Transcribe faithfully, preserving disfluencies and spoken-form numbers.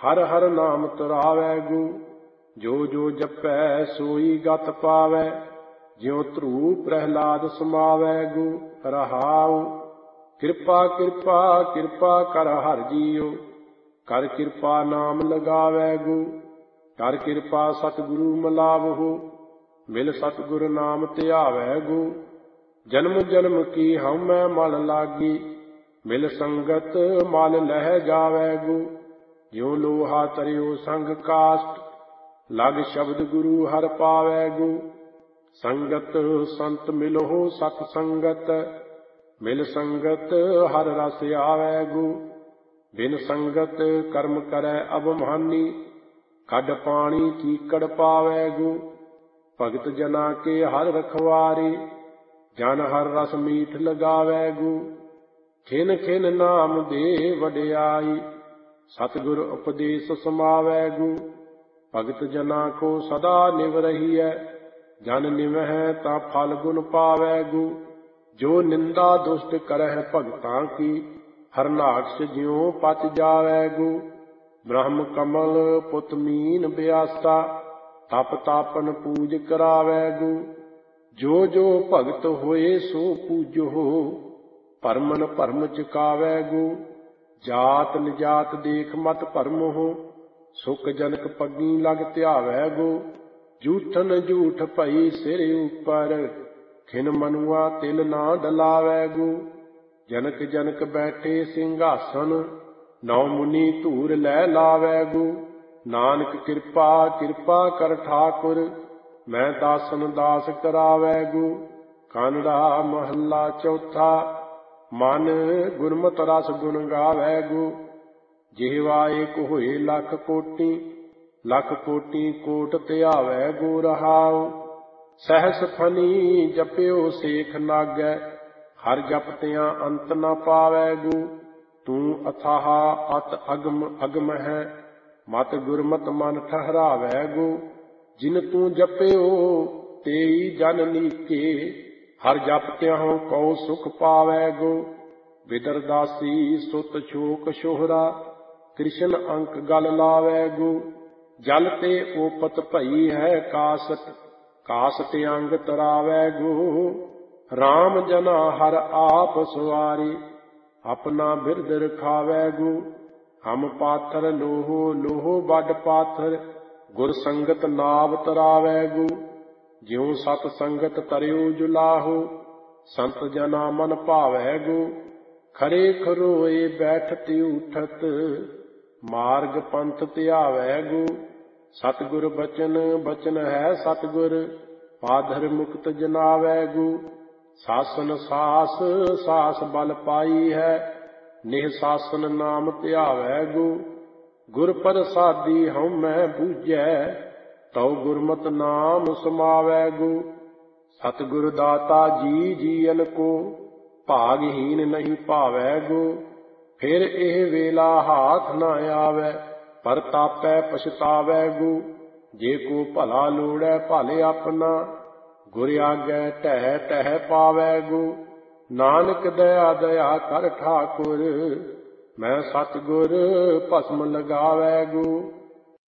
हर हर नाम तुरावै गु। जो जो जपै सोई गत पावै, ज्यों ध्रुव प्रहलाद समावै गु। रहाउ कृपा कृपा कृपा कर हर जियो, कर कृपा नाम लगावै गु। कर कृपा सतगुरु मिलावहु, मिल सतगुरु नाम ध्यावै गु। जन्म जन्म की हमै मल लागी, मिल संगत मल लह जावै गु। ज्यों लोहा तरियो संग काष्ट, लग शब्द गुरु हर पावै गु। संगत संत मिलहो सत संगत, मिल संगत हर रस आवै गु। बिन संगत कर्म करै अबमानी, खड पानी चीकड़ पावै गु। भगत जना के हर रखवारे, जन हर रस मीठ लगावै गु। खिन खिन नाम दे वडियाई, सतगुर उपदेश समावै गु। भगत जना को सदा निव रहीयै, जन निवहै ता फल गुण पावै गु। जो निंदा दुष्ट करह भगतां की, हरनाक्ष ज्यों पच जावै गु। ब्रह्म कमल पुत मीन ब्यासा, तप तापन पूज करावै गु। जो जो भगत होए सो पूजो, भरमन भरम चुकावै गु। जात निजात देख मत भरमो, सुख जनक पगी लग ध्यावै गु। जूठन जूठ भई सिर ऊपर, खिन मनुआ तिल ना डलावै गु। जनक जनक बैठे ਸਿੰਘਾਸਨ, नौ मुनि धूर लै लावै गु। नानक कृपा कृपा कर ठाकुर, मैं दासन दास करावै गु। कानड़ा महला चौथा, मन गुरमत रस गुण गावै गु। जिहवा एक होए लख कोटि, लख कोटि कोट ध्यावै गु। रहाउ सहस फनी जपियो सेख नागै, हर जपतियां अंत न पावै गु। तू अथाह अत अगम अगम है, मत गुरमत मन ठहरावै गु। जिन तू जपियो तेई जन नीके, हर जपतियां कौ सुख पावै गु। बिदरदासी सुत शोक शोहरा, कृष्ण अंक गल लावै गु। जल ते ओपत भई है कासट, कासट अंग तरावै गु। राम जना हर आप सवारी, अपना बिरद रखावै गु। हम पाथर लोहो लोहो बड पाथर, गुर संगत नाव तरावै गु। ज्यों सत संगत तरियो जुलाहो, संत जना मन भावै गु। खरे खरोए बैठत उठत, मार्ग पंथ ध्यावै गु। सतगुर बचन बचन है सतगुर, पाधर मुक्त जनावै गु। सासन सास सास बल पाई है, निह सासन नाम ध्यावै गु। गुर प्रसादी हमै बूझै, तौ गुरमत नाम समावै गु। सतगुर दाता जी जीवन को, भागहीन नहीं भावै गु। फिर एह वेला हाथ न आवै, पर तापै पछतावै गु। जे को भला लोड़ै भले अपना, गुर आगै टह टह पावै गु। नानक दया दया कर ठाकुर, मैं सतगुर भस्म लगावै गु।